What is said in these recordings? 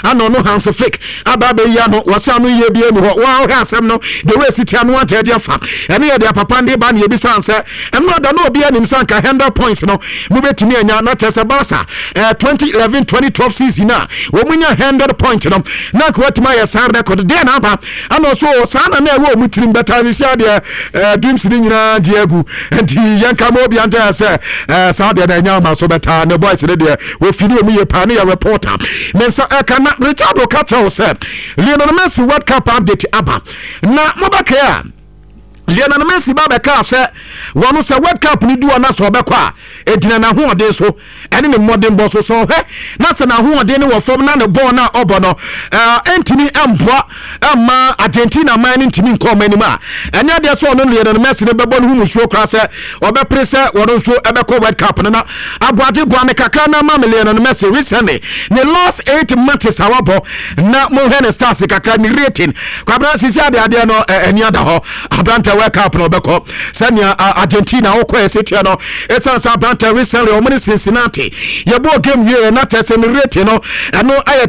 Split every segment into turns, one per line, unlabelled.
ano no Hans Flick aba be ya no wasa no ye bia mu ho wa asem no the way city anu ata dia fa ene ye dia papa ndi ba na ye bi sanse eno da no obi anim sanka 100 points no mu betimi anya na chese Barca 2011-2012 season na wo munya 100 point no na ko watima ya sar record de na ba ano so sana na wo mu tirim beta ni sia de dreams ni nyina diagu enti yanka mo obi anta se sa de na nya ma so beta ne boys de wo fini o mu ye pa ne ya reporter mensa kana Richard Okacha se Lionel Messi World Cup update aba na mobaka ya Lionel Messi baba ka se wonu se World Cup ni duo na so obekwa edina na ho ode so ene ne modern boss so he na se na ho ode ne wo fom na ne ball na obo no entimi emboa ama Argentina man entimi nko mani ma ene de so no Lionel Messi ne bebo no hu musuo kra se obepre se wonu so ebekọ World Cup na aboade boa me kakra na ma Lionel Messi recently ne last 8 matches awabo na mo he ne stars kakra ni rating kwabra sisi ade no eni ada ho abranta World Cup no beko sanya Argentina okwa esetia no esansa Atlanta recently omni Cincinnati ye bo game here na tese ni rate no ano aye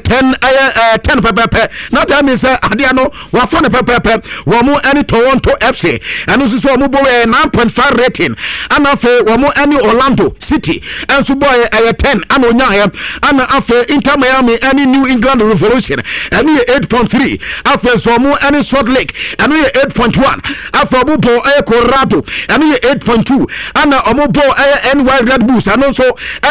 10 pepepe na that means ade no wa fo ne pepepe wo mu any Toronto FC ano so mo bo 9.5 rating ana fe wo mu any Orlando City enso boy aye 10 ana onya he ana afe Inter Miami any New England Revolution ani 8.3 afe so mo any Salt Lake ani 8.1 afe obo Colorado ani 8.2 ana omo NY Red Bulls and also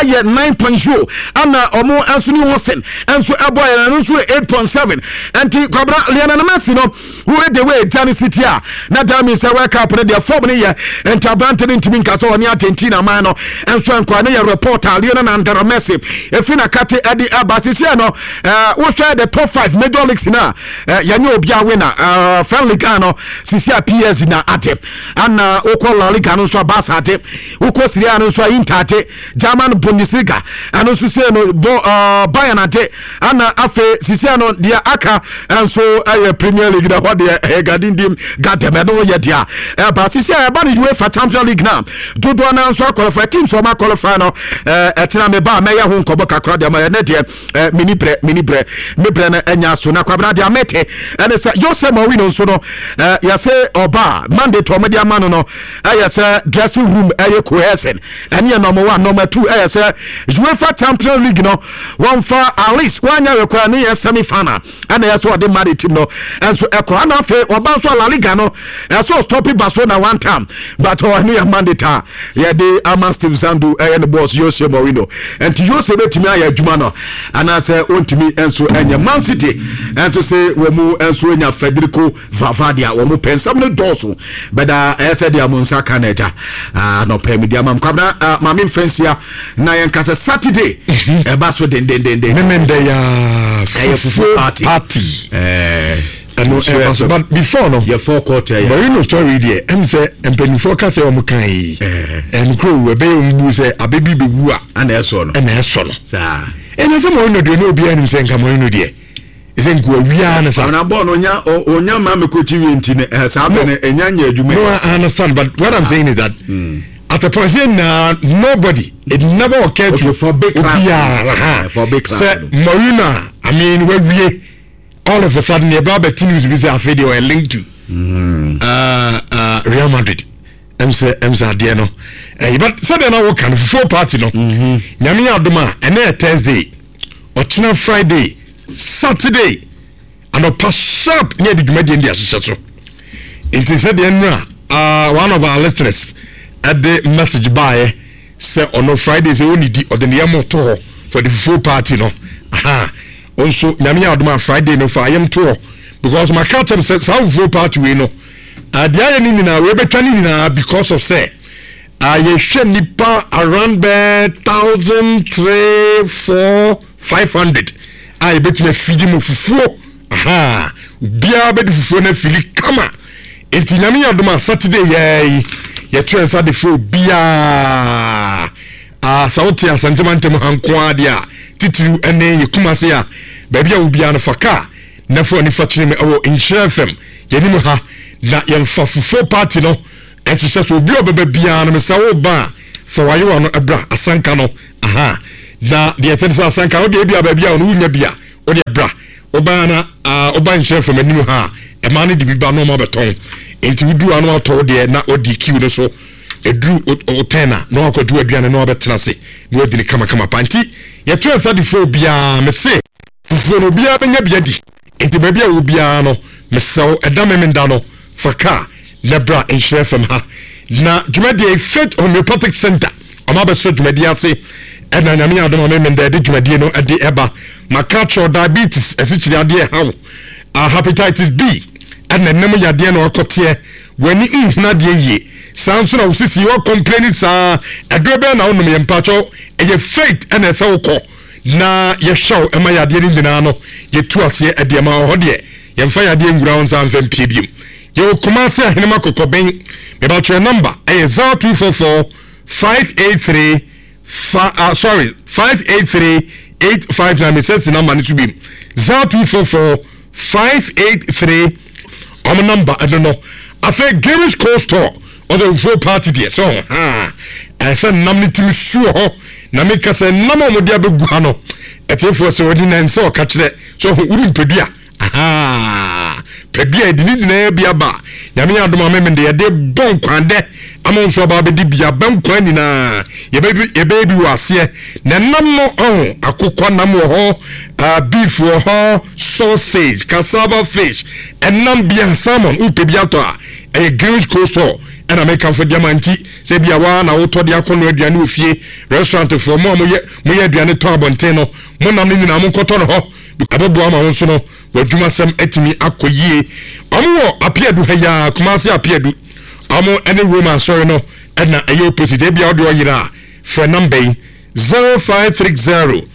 9.0 ana omo Anthony Wilson and so boy and also 8.7 anti Cobra Lionel Messi no who the way Johnny City na that means World Cup na their form here and Tabantin into Minkaso on Argentina man and so and Kwana reporter Lionel and Messi efina kate adi abasisi no we share the top 5 major leagues na yanyo obia winner friendly ano sisi PS na ate ana okwa La Liga no so Barca ate okwa Serie A no so Inter ate German Bundesliga ano so se no Bayern ate ana afe sisi ano dia aka enso Premier League da what dia gadindim gademe no ye dia ba sisi ba ni UEFA Champions League na dodo na so qualify team so ma qualify no etina me ba me ya ho nkobo kakra dia ma ne dia mini bre na enya so na kwabra dia mete ene se Jose Mourinho so no ya se oba Monday to media man no say dressing room cohesion and ya number 1 number 2 say UEFA Champions League no one for at least one year require no semi final and ya so the married team no and so ekwa na fe oba so La Liga no so stop Barcelona one time but no Monday ta ya de Aman Steve Zandu the boss Jose Mourinho and to Jose betimi aya adwuma no and say ontimi enso enya Man City and so say we mu enso enya Federico Valverde we mu pensam no doso beda said dia monsa kaneta no pemi dia mam kwabna mami mfensia na yenkasa Saturday e ba so den memende ya fufu party no but before no your forequarter but you know story there em say empenifo ka say o mkan en kro we be mbu say abebi bewu a na eso no sa en say mo no de no obi anim say nka mo no de isen ku awia na sa na bo no onya ma me ko chiwi ntine sa be na enya adwuma. No, I understand, but what I'm saying is that at the point nobody it never occurred to
for big class
for big class Marina I mean we all of a sudden the Baba teams we say afedi or linked to Real Madrid MC Adiano but so they now can full party no nyame adoma and Thursday or Friday Saturday and a pass sharp near the Jumadi India so it is said one of our listeners at the message by say on Fridays only or the near motor for the full party no also nyame adoma Friday no for I am tour because my culture says how full party we know the other na we be turning na because of say I share nipa around 1,000 3 4 500 I bet me feed mu fufuo bia be fufuo na fili kama enti nyame adoma Saturday ye trends at the full bia sauti ya santimante hanko adia titiru ene ye kumase ya baby a bia no faka na fo ni fatire me awo Insha FM yenimu ha na yemfa fufuo party no enti se so obi obeba bia no me sawo ba for wayo no ebra asanka no na de third asanka o de bia baby a no wunya bia o de bra
obana oban share from anim ha e ma ne de bi ba no ma beton enti wudu anu ato de na odi kiw no so edru otena no akodu aduane no betena se no odi ni kama panti ye to ansa de fo bia me se fufuo no bia benya bia di enti ba bia wo bia no me so edame me nda no faka lebra in share from ha na dwumade Faith Homeopathic Center ama be so dwumade ase ena nyame adom me nda de dwumade no ade eba makacho diabetes esichiri ade hawo hepatitis B ena nemu yade no akote wani nhuna de ye sanso na usisi wo complain sa adrobe na onum ye mpacho eye Faith ena se woko na ye show ema yade ni nyina no ye tu ase ade ma ho de ye mfa yade ngura on san fam pie biem ye Kumasi ahenema kokoben me ba your number 0244 583 583-859 me says the number to be 0244-583 my number I don't know I say Garish Coastal or the full party there so I said namni team sure na make us a number of the guano at if was already nine so catch that so wouldn't pedia pedia didn't be a bar yami adoma memende de bon kwande amon so ba be di bia ban kwani na ye baby wase na nam no akokọ nam wo ho beef wo ho sausage cassava fish and nam bia salmon upe bia to a Garish Coastal and American for diamanti se bia wa na wo to de akono aduane ofie restaurant for mo ye aduane to abonteno mo nam ni na mo koto no ho abebo ama wo so no wadwuma sam etimi akoyie omo apiedu haya Kumasi apiedu omo any Roman sorry no na ayo opposite bia odo yira for number 0530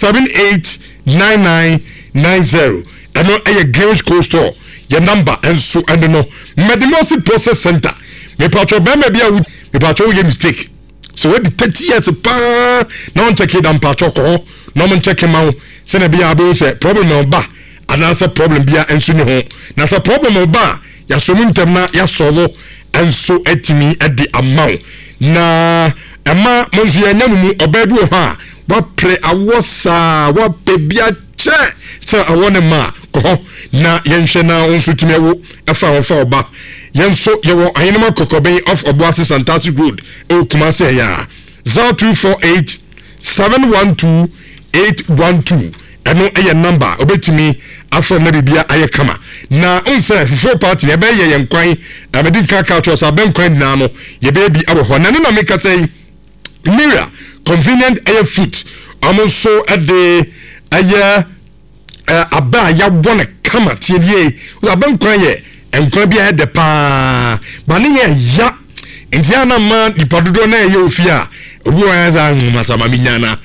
789990 eno Garish Coastal your number and so and no Medimosi Process Center me pacho be me bia me pacho we mistake so we 30 years pa no check it am pacho ko no man check him out say na bia be say problem no ba anasa problem bia enso ni ho na sa problem ba ya so muntem na ya solve enso etimi edi amount na ema monzu ya nyamu obedu ho a wa pre awosa wa pebia che so awone ma ko na yenhwe na onso timewo efa ho fa oba yenso yewo ayenema kokoben of Obuasi Santasi Road e Kumasi ya 0248 712 812 eno eye number obetimi afro na bibia aye kama na onse full party e be ye yenkwan amedi kaka cho sa benkwan na no ye be bi abo na na make say Mira convenient air food amonso ade aye aba ya wona kama tie o benkwan ye enkwan bia de pa ba ne ye ya indiana man di padodo na ye ofia obi wa za masama minyana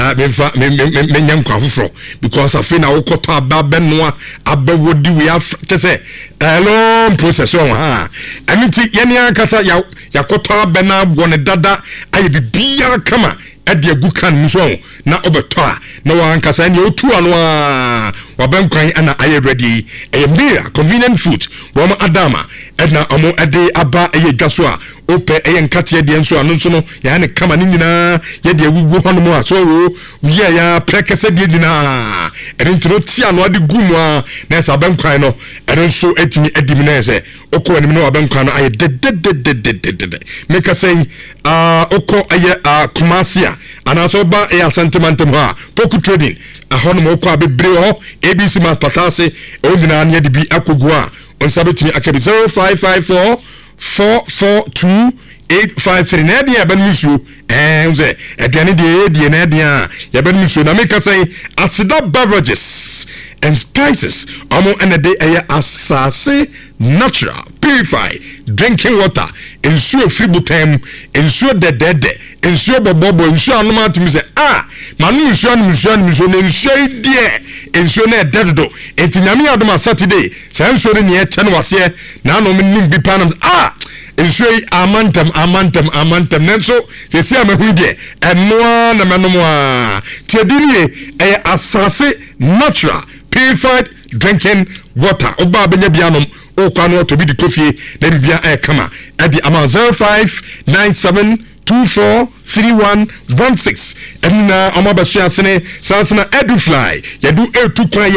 me nyam kwa fufro because afi na wokota ababenoa abawodi we afte say long process on ha amiti yene akasa ya kota abena wone dada aye bibia kama ade agukan muso na obeto a na wankasa ne otu anu a wabenkwan ana aye ready Mira convenient food wo adama na omo ade aba aye dwaso a ope aye nkate de enso anu nso no ya ne kama ni nyina ye de agugu hono mo a so wo ye ya prekese de nyina entro ti anu ade gumu a na sa benkwan no enso etimi adimi na se okọ anim no wabenkwan no aye de make say okọ aye Kumasi anaso ba e sentimentum ha poku trading ahono mo kwa bebre ho ABC ma patase o nyina anya de bi akogu a on sabetimi akabi 0554 442 853 na dia ban musu nze aduane de na dia ya ban musu na make say Asida beverages and spices amo enede eye asase natural purified drinking water ensuo fributem ensuo dedede ensuo bobobo ensuo anoma timi se manu ensuo na ensuo die ensuo na dedodo etinyame adoma Saturday se ensuo ne ye che no wase na no nim bi panam ensuo amantam nenso se sia mahu die enoa na menomo a tiadini asase natural purified drinking water oba benya bianom o kwano to bi di kofie na bibia kama adi ama 0597243116 and na omo basua sene sansana edufly yadu etu kwa